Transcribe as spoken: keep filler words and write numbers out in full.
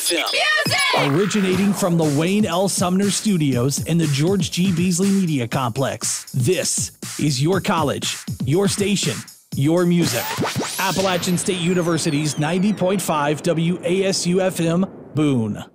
F M. Music! Originating from the Wayne L. Sumner Studios in the George G. Beasley Media Complex. This is your college, your station, your music. Appalachian State University's ninety point five W A S U F M, Boone.